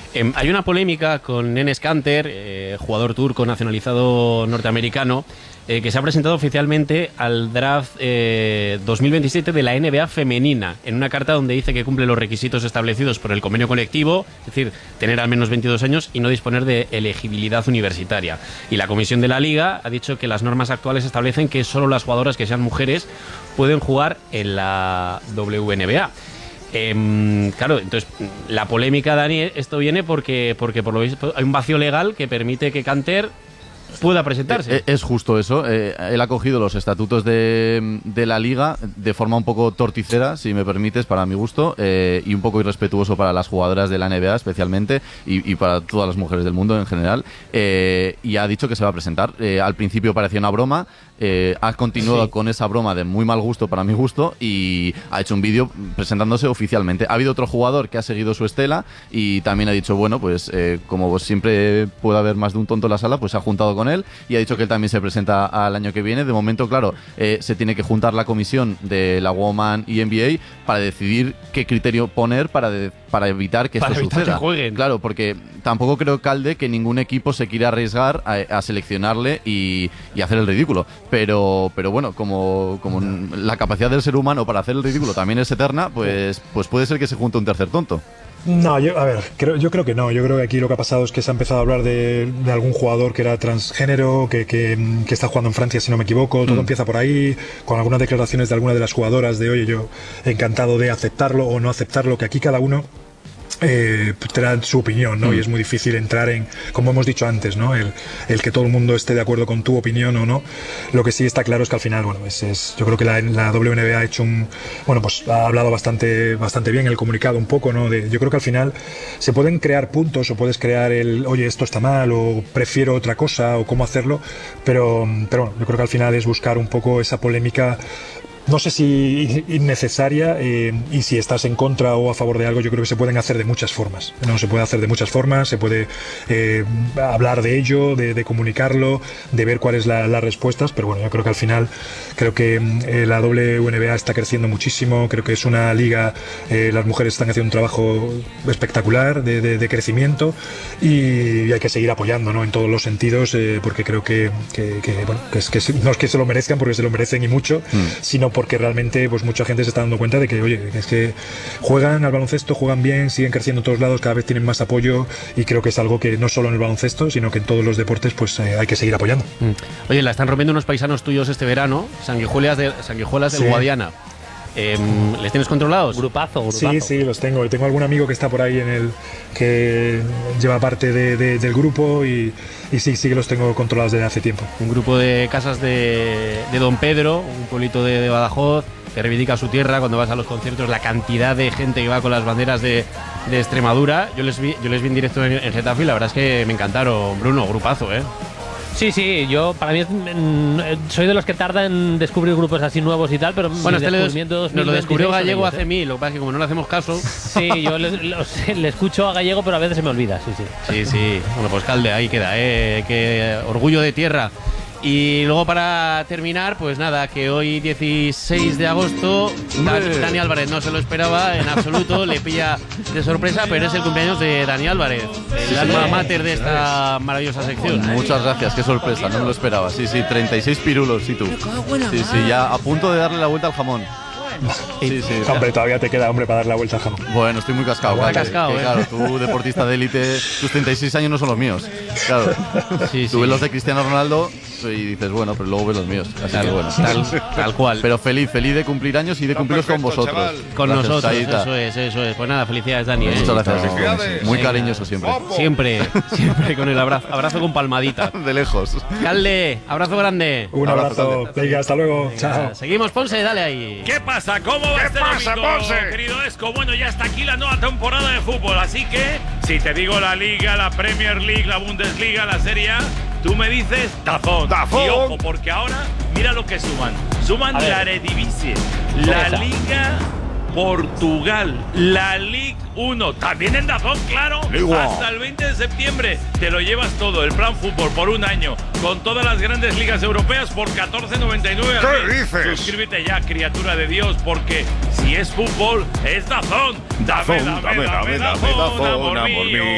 Hay una polémica con Enes Kanter, jugador turco nacionalizado norteamericano, que se ha presentado oficialmente al draft 2027 de la NBA femenina, en una carta donde dice que cumple los requisitos establecidos por el convenio colectivo, es decir, tener al menos 22 años y no disponer de elegibilidad universitaria. Y la comisión de la Liga ha dicho que las normas actuales establecen que solo las jugadoras que sean mujeres pueden jugar en la WNBA. Claro, entonces la polémica, Dani, esto viene porque por lo visto hay un vacío legal que permite que Kanter pueda presentarse. Es justo eso. Él ha cogido los estatutos de la Liga de forma un poco torticera, si me permites, para mi gusto, y un poco irrespetuoso para las jugadoras de la NBA especialmente y para todas las mujeres del mundo en general, y ha dicho que se va a presentar. Al principio parecía una broma, ha continuado con esa broma de muy mal gusto para mi gusto y ha hecho un vídeo presentándose oficialmente. Ha habido otro jugador que ha seguido su estela y también ha dicho, bueno, pues como siempre puede haber más de un tonto en la sala, pues se ha juntado con él y ha dicho que él también se presenta al año que viene. De momento, claro, se tiene que juntar la comisión de la Woman y NBA para decidir qué criterio poner para evitar que esto suceda. Que jueguen. Claro, porque tampoco creo, Calde, que ningún equipo se quiera arriesgar a seleccionarle y hacer el ridículo. Pero bueno, como la capacidad del ser humano para hacer el ridículo también es eterna, pues puede ser que se junte un tercer tonto. No, yo creo que no. Yo creo que aquí lo que ha pasado es que se ha empezado a hablar de algún jugador que era transgénero, que está jugando en Francia, si no me equivoco. Todo empieza por ahí, con algunas declaraciones de alguna de las jugadoras de, oye, yo encantado de aceptarlo o no aceptarlo, que aquí cada uno tendrá su opinión, ¿no? Y es muy difícil entrar en, como hemos dicho antes, ¿no? El que todo el mundo esté de acuerdo con tu opinión o no. Lo que sí está claro es que al final, bueno, yo creo que la WNBA ha hecho pues ha hablado bastante bien el comunicado un poco, ¿no? Yo creo que al final se pueden crear puntos o puedes crear oye, esto está mal o prefiero otra cosa o cómo hacerlo, pero bueno, yo creo que al final es buscar un poco esa polémica. No sé si innecesaria, y si estás en contra o a favor de algo, yo creo que se pueden hacer de muchas formas. No se puede hacer de muchas formas, se puede hablar de ello, de comunicarlo, de ver cuáles las respuestas, pero bueno, yo creo que al final, creo que la WNBA está creciendo muchísimo, creo que es una liga, las mujeres están haciendo un trabajo espectacular de crecimiento y hay que seguir apoyando, ¿no? En todos los sentidos, porque creo que no es que se lo merezcan, porque se lo merecen y mucho, sino porque realmente pues mucha gente se está dando cuenta de que, oye, es que juegan al baloncesto, juegan bien, siguen creciendo en todos lados, cada vez tienen más apoyo y creo que es algo que no solo en el baloncesto, sino que en todos los deportes pues hay que seguir apoyando. Oye, la están rompiendo unos paisanos tuyos este verano, Sanguijuelas del Guadiana. ¿Les tienes controlados? Grupazo. Sí, los tengo. Tengo algún amigo que está por ahí que lleva parte del grupo y sí que los tengo controlados desde hace tiempo. Un grupo de casas de Don Pedro, un pueblito de Badajoz, que reivindica su tierra. Cuando vas a los conciertos, la cantidad de gente que va con las banderas de Extremadura. Yo les vi en directo en Getafe y la verdad es que me encantaron. Bruno, grupazo, ¿eh? Sí, yo para mí soy de los que tarda en descubrir grupos así nuevos y tal, pero bueno, nos lo descubrió Gallego hace 1000, lo que pasa es que como no le hacemos caso. Sí, yo le escucho a Gallego, pero a veces se me olvida, sí. Bueno, pues Calde, ahí queda, que orgullo de tierra. Y luego para terminar, pues nada, que hoy 16 de agosto Dani Álvarez no se lo esperaba en absoluto, le pilla de sorpresa, pero es el cumpleaños de Dani Álvarez, el alma mater de esta maravillosa sección. Muchas gracias, qué sorpresa, no me lo esperaba. Sí, 36 pirulos, ¿y tú? Sí, ya a punto de darle la vuelta al jamón. Sí. Hombre, todavía te queda, hombre, para dar la vuelta al jamón. Bueno, estoy muy cascado. Claro, tú, deportista de élite, tus 36 años no son los míos. Claro. Tú ves los de Cristiano Ronaldo y dices, bueno, pero luego ves los míos. Así que bueno. Tal cual. Pero feliz de cumplir años y de cumplirlos con vosotros. Chaval. Con gracias, nosotros, eso es. Pues nada, felicidades, Dani. Muchas gracias. Muy cariñoso siempre. Siempre con el abrazo con palmadita. De lejos. Calde, abrazo grande. Un abrazo. Venga, hasta luego. Chao. Seguimos, Ponce, dale ahí. ¿Qué pasa? ¿Cómo va este domingo, Ponce? querido Esco? Bueno, ya está aquí la nueva temporada de fútbol, así que si te digo la Liga, la Premier League, la Bundesliga, la Serie A, tú me dices DAZN. Y ojo, porque ahora mira lo que suman la Eredivisie, la Liga Portugal, la Ligue 1, también en DAZN, claro, hasta el 20 de septiembre te lo llevas todo, el plan fútbol por un año, con todas las grandes ligas europeas por 14,99 al ¿Qué mes. dices? Suscríbete ya, criatura de Dios, porque si es fútbol, es DAZN. Dame, DAZN, amor mío.